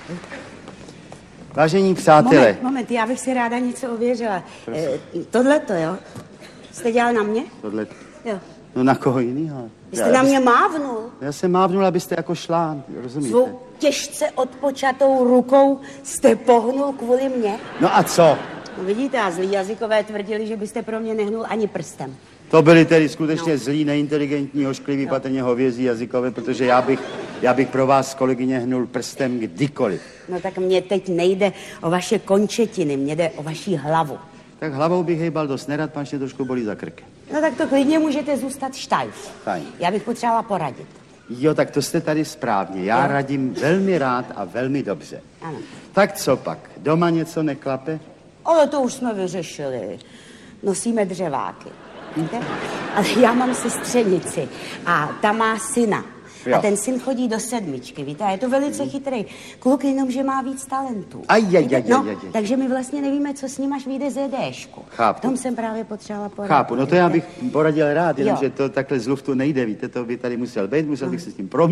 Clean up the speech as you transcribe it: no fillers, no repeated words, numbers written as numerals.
Vážení přátelé. Moment, já bych si ráda něco ověřila. Tohleto, jo? Jste dělal na mě? Tohle... Jo. No na koho jinýho? Vy jste na mě mávnul. Já jsem mávnul, abyste jako šla, rozumíte? Svou těžce odpočatou rukou jste pohnul kvůli mně? No a co? No vidíte, a zlí jazykové tvrdili, že byste pro mě nehnul ani prstem. To byli tedy skutečně zlí, neinteligentní, ošklivý, patrně hovězí jazykové, protože já bych pro vás, kolegyně, hnul prstem kdykoliv. No tak mně teď nejde o vaše končetiny, mně jde o vaši hlavu. Tak hlavou bych hejbal dost nerad, pan trošku bolí za krk. No tak to klidně můžete zůstat štajf. Fajn. Já bych potřebovala poradit. Jo, tak to jste tady správně. Já radím velmi rád a velmi dobře. Ano. Tak co pak? Doma něco neklape? Ale to už jsme vyřešili. Nosíme dřeváky. Víte? Ale já mám sestřenici a ta má syna. Jo. A ten syn chodí do 7, víte? A je to velice chytrý kluk, jenom že má víc talentů. Takže my vlastně nevíme, co s ním až vyjde z EDŠku. Chápu. V tom jsem právě potřebovala poradit. Chápu, no to já bych poradil rád, jenomže to takhle z luftu nejde, víte, to by tady musel být, musel bych se s tím